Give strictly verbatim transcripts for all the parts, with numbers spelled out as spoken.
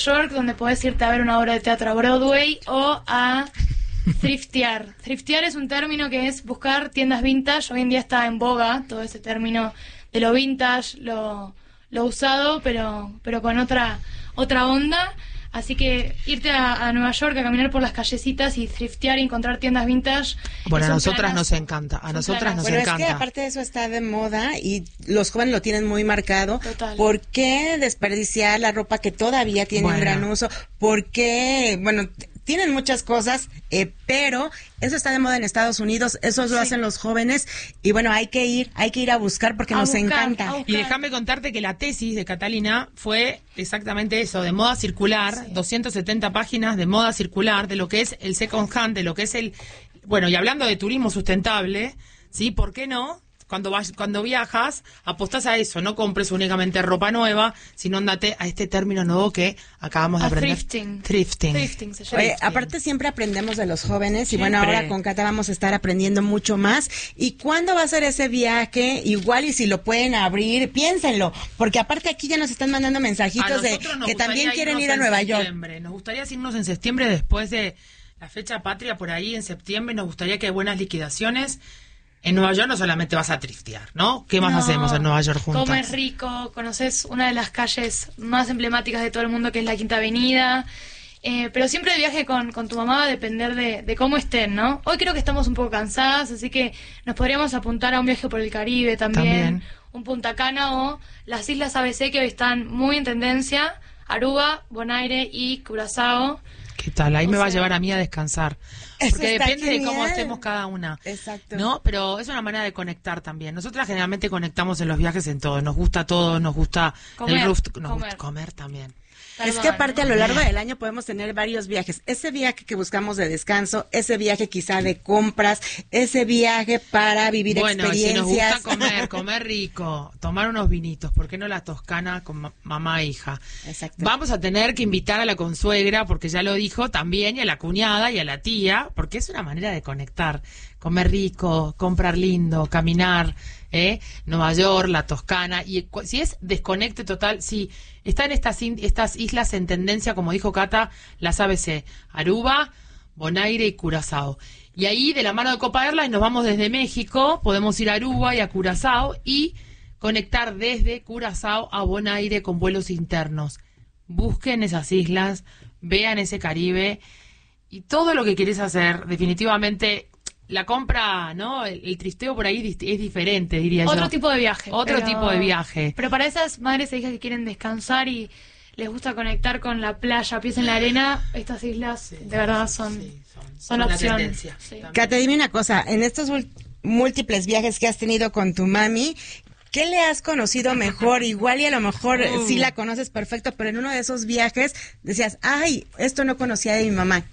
York, donde podés irte a ver una obra de teatro a Broadway o a thriftear. Thriftear es un término que es buscar tiendas vintage. Hoy en día está en boga todo ese término de lo vintage, lo, lo usado, pero, pero con otra, otra onda. Así que irte a, a Nueva York a caminar por las callecitas y thriftear y encontrar tiendas vintage. Bueno, a nosotras nos encanta, a nosotras nos bueno, encanta. Bueno, es que aparte de eso está de moda y los jóvenes lo tienen muy marcado. Total. ¿Por qué desperdiciar la ropa que todavía tiene Bueno. un gran uso? ¿Por qué? Bueno, t- tienen muchas cosas, eh, pero eso está de moda en Estados Unidos, eso lo Sí. hacen los jóvenes y bueno, hay que ir, hay que ir a buscar porque A nos buscar, encanta. a buscar. Y déjame contarte que la tesis de Catalina fue exactamente eso, de moda circular, Sí. doscientas setenta páginas de moda circular, de lo que es el second hand, de lo que es el... Bueno, y hablando de turismo sustentable, ¿sí? ¿Por qué no? Cuando vas, cuando viajas, apostás a eso, no compres únicamente ropa nueva, sino andate a este término nuevo que acabamos de A aprender. thrifting. Thrifting. Thrifting se llama. Oye, aparte siempre aprendemos de los jóvenes y bueno, Siempre. ahora con Cata vamos a estar aprendiendo mucho más. ¿Y cuándo va a ser ese viaje? Igual y si lo pueden abrir, piénsenlo, porque aparte aquí ya nos están mandando A mensajitos de nosotros nos que gustaría también quieren irnos ir a en Nueva York. septiembre. Nos gustaría irnos en septiembre después de la fecha patria, por ahí en septiembre. Nos gustaría que haya buenas liquidaciones. En Nueva York no solamente vas a thriftear, ¿no? ¿Qué más No, hacemos en Nueva York juntas? Comes rico, conoces una de las calles más emblemáticas de todo el mundo, que es la Quinta Avenida. Eh, pero siempre el viaje con, con tu mamá va a depender de, de cómo estén, ¿no? Hoy creo que estamos un poco cansadas, así que nos podríamos apuntar a un viaje por el Caribe también, También. un Punta Cana o las Islas A B C, que hoy están muy en tendencia, Aruba, Bonaire y Curazao. ¿Qué tal? Ahí O me va a sea, llevar a mí a descansar. eso Porque está depende de cómo genial. estemos cada una. Exacto. ¿No? Pero es una manera de conectar también. Nosotras generalmente conectamos en los viajes en todo. Nos gusta todo, nos gusta Comer, el roof, nos comer. gusta comer también. Es que aparte a lo largo del año podemos tener varios viajes. Ese viaje que buscamos de descanso, ese viaje quizá de compras, ese viaje para vivir Bueno, si nos experiencias. gusta comer, comer rico, tomar unos vinitos, ¿por qué no la Toscana con ma- mamá e hija? Exacto. Vamos a tener que invitar a la consuegra, porque ya lo dijo, también, y a la cuñada y a la tía, porque es una manera de conectar. Comer rico, comprar lindo, caminar, ¿eh? Nueva York, la Toscana, y cu- si es desconecte total, sí, están estas, in- estas islas en tendencia, como dijo Cata, las A B C, Aruba, Bonaire y Curazao. Y ahí, de la mano de Copa Airlines, nos vamos desde México, podemos ir a Aruba y a Curazao y conectar desde Curazao a Bonaire con vuelos internos. Busquen esas islas, vean ese Caribe y todo lo que querés hacer, definitivamente la compra, ¿no? El, el tristeo por ahí dist- es diferente, diría yo. Otro tipo de viaje. Otro pero- tipo de viaje. Pero para esas madres e hijas que quieren descansar y les gusta conectar con la playa, pies en la arena, estas islas de verdad son, Sí, son, son la opción. tendencia. Sí. Cata, dime una cosa, en estos mul- múltiples viajes que has tenido con tu mami, ¿qué le has conocido mejor? Igual y a lo mejor Uh. sí la conoces perfecto, pero en uno de esos viajes decías, ay, esto no conocía de mi mamá.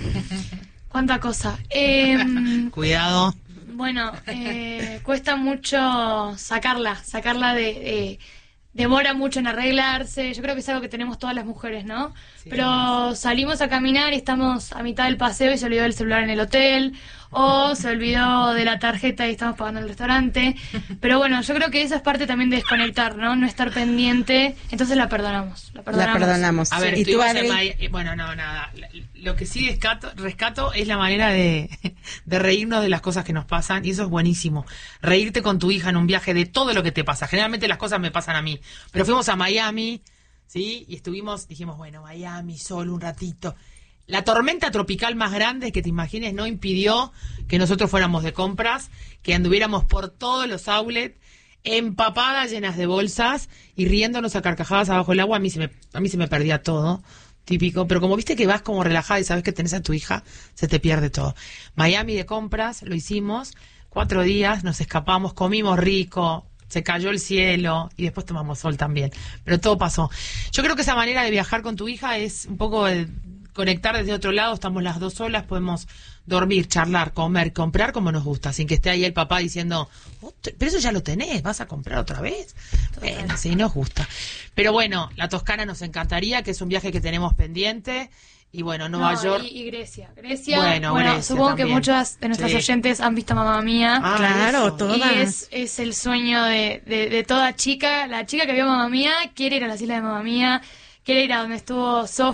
Cuánta cosa. Em, Cuidado. bueno, eh, cuesta mucho sacarla, sacarla de... de- demora mucho en arreglarse. Yo creo que es algo que tenemos todas las mujeres, ¿no? Sí. Pero salimos a caminar y estamos a mitad del paseo y se olvidó el celular en el hotel, o se olvidó de la tarjeta y estamos pagando en el restaurante. Pero bueno, yo creo que esa es parte también de desconectar, ¿no? No estar pendiente. Entonces la perdonamos. La perdonamos. La perdonamos. A ver, ¿Y tú, estuvimos en Adri? Maya- eh, bueno, no, nada. Lo que sí rescato, rescato es la manera de, de reírnos de las cosas que nos pasan, y eso es buenísimo. Reírte con tu hija en un viaje de todo lo que te pasa. Generalmente las cosas me pasan a mí. Pero fuimos a Miami, ¿sí? Y estuvimos, dijimos, bueno, Miami, sol un ratito. La tormenta tropical más grande que te imagines no impidió que nosotros fuéramos de compras, que anduviéramos por todos los outlets, empapadas, llenas de bolsas y riéndonos a carcajadas abajo del agua. A mí se me, a mí se me perdía todo, típico. Pero como viste que vas como relajada y sabes que tenés a tu hija, se te pierde todo. Miami de compras, lo hicimos, cuatro días, nos escapamos, comimos rico, se cayó el cielo y después tomamos sol también. Pero todo pasó. Yo creo que esa manera de viajar con tu hija es un poco de conectar desde otro lado, estamos las dos solas, podemos dormir, charlar, comer, comprar como nos gusta, sin que esté ahí el papá diciendo, "Oh, te- pero eso ya lo tenés, ¿vas a comprar otra vez?" Bueno, sí, nos gusta. Pero bueno, la Toscana nos encantaría, que es un viaje que tenemos pendiente, y bueno, Nueva No, York... Y, y Grecia. Grecia, Bueno, bueno, Grecia supongo también. que muchas de nuestras Sí. oyentes han visto Mamma Mía. Ah, Claro, eso. todo. Y todas. es, es el sueño de, de, de toda chica. La chica que vio Mamma Mía quiere ir a las islas de Mamma Mía, quiere ir a donde estuvo Sofi